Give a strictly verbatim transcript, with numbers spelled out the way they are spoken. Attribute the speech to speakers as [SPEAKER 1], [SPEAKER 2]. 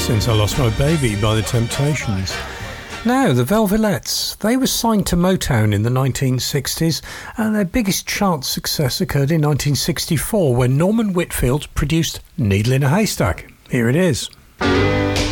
[SPEAKER 1] Since I Lost My Baby by The Temptations. Now, the Velvelettes, they were signed to Motown in the nineteen sixties, and their biggest chart success occurred in nineteen sixty-four when Norman Whitfield produced Needle in a Haystack. Here it is.